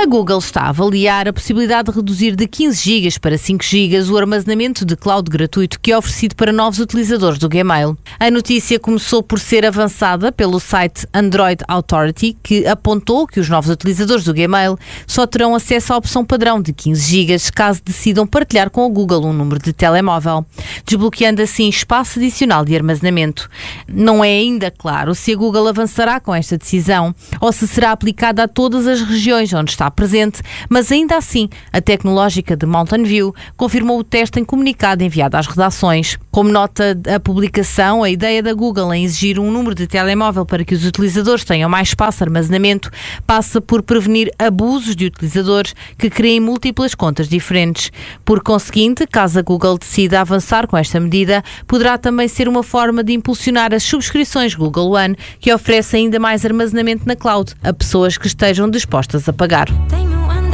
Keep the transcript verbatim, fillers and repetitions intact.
A Google está a avaliar a possibilidade de reduzir de quinze gigas para cinco gigas o armazenamento de cloud gratuito que é oferecido para novos utilizadores do Gmail. A notícia começou por ser avançada pelo site Android Authority, que apontou que os novos utilizadores do Gmail só terão acesso à opção padrão de quinze gigas caso decidam partilhar com a Google um número de telemóvel, desbloqueando assim espaço adicional de armazenamento. Não é ainda claro se a Google avançará com esta decisão ou se será aplicada a todas as regiões onde está presente, mas ainda assim a tecnológica de Mountain View confirmou o teste em comunicado enviado às redações. Como nota a publicação, a ideia da Google em exigir um número de telemóvel para que os utilizadores tenham mais espaço de armazenamento passa por prevenir abusos de utilizadores que criem múltiplas contas diferentes. Por conseguinte, caso a Google decida avançar com esta medida, poderá também ser uma forma de impulsionar as subscrições Google One, que oferece ainda mais armazenamento na cloud a pessoas que estejam dispostas a pagar. Tenho